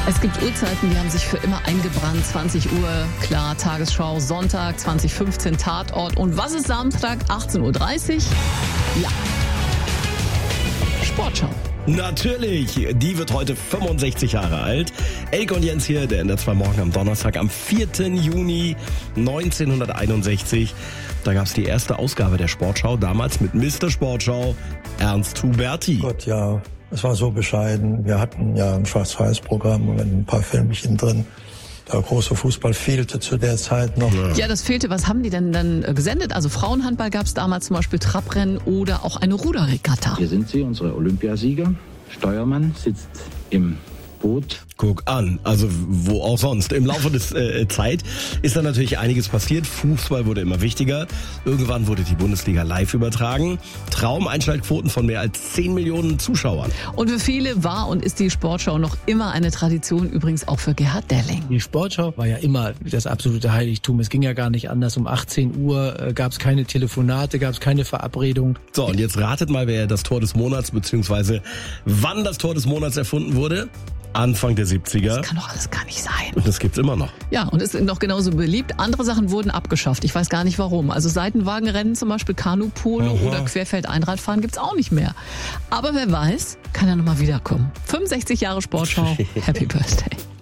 Es gibt Uhrzeiten, die haben sich für immer eingebrannt. 20 Uhr, klar, Tagesschau, Sonntag, 2015, Tatort. Und was ist Samstag, 18.30 Uhr? Ja, Sportschau. Natürlich, die wird heute 65 Jahre alt. Elke und Jens hier, der NDR 2 Morgen am Donnerstag, am 4. Juni 1961. Da gab es die erste Ausgabe der Sportschau, damals mit Mr. Sportschau, Ernst Huberti. Gott, ja, es war so bescheiden. Wir hatten ja ein Schwarz-Weiß-Programm und ein paar Filmchen drin. Der große Fußball fehlte zu der Zeit noch. Ja, das fehlte. Was haben die denn dann gesendet? Also Frauenhandball gab es damals zum Beispiel Trabrennen oder auch eine Ruderregatta. Hier sind sie, unsere Olympiasieger. Steuermann sitzt im Boot. Guck an, also wo auch sonst. Im Laufe der Zeit ist da natürlich einiges passiert. Fußball wurde immer wichtiger. Irgendwann wurde die Bundesliga live übertragen. Traumeinschaltquoten von mehr als 10 Millionen Zuschauern. Und für viele war und ist die Sportschau noch immer eine Tradition, übrigens auch für Gerhard Delling. Die Sportschau war ja immer das absolute Heiligtum. Es ging ja gar nicht anders. Um 18 Uhr gab es keine Telefonate, gab es keine Verabredung. So, und jetzt ratet mal, wer das Tor des Monats, beziehungsweise wann das Tor des Monats erfunden wurde. Anfang der 70er. Das kann doch alles gar nicht sein. Und das gibt's immer noch. Ja, und ist noch genauso beliebt. Andere Sachen wurden abgeschafft. Ich weiß gar nicht warum. Also Seitenwagenrennen zum Beispiel, Kanupolo oder Querfeld-Einradfahren gibt's auch nicht mehr. Aber wer weiß, kann ja nochmal wiederkommen. 65 Jahre Sportschau. Happy Birthday.